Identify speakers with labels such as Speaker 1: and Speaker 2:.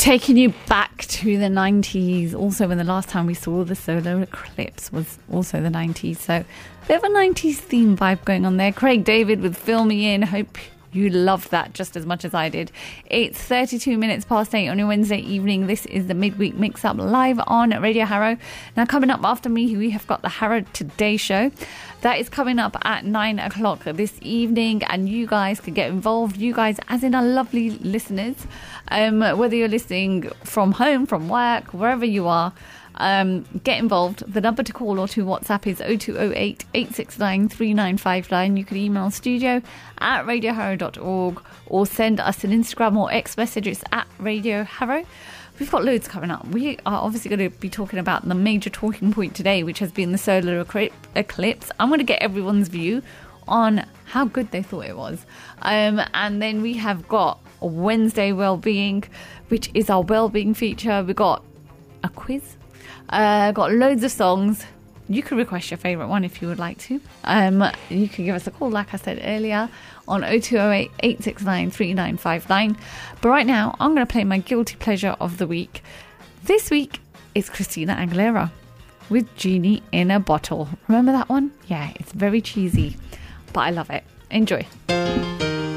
Speaker 1: Taking you back to the 90s, also when the last time we saw the solar eclipse was also the 90s. So a bit of a 90s theme vibe going on there. Craig David with Fill Me In. Hope you loved that just as much as I did. It's 32 minutes past 8 on your Wednesday evening. This is the Midweek Mix-Up live on Radio Harrow. Now, coming up after me, we have got the Harrow Today Show. That is coming up at 9 o'clock this evening, and you guys can get involved. You guys, as in our lovely listeners, whether you're listening from home, from work, wherever you are, get involved. The number to call or to WhatsApp is 0208 869 3959. You can email studio@radioharrow.org or send us an Instagram or X message. It's at Radio Harrow. We've got loads coming up. We are obviously going to be talking about the major talking point today, which has been the solar eclipse. I'm going to get everyone's view on how good they thought it was. And then we have got Wednesday Wellbeing, which is our wellbeing feature. We've got a quiz. Got loads of songs. You can request your favourite one if you would like to. You can give us a call, like I said earlier, on 0208 869 3959. But right now, I'm going to play my guilty pleasure of the week. This week is Christina Aguilera with Genie in a Bottle. Remember that one? Yeah, it's very cheesy, but I love it. Enjoy.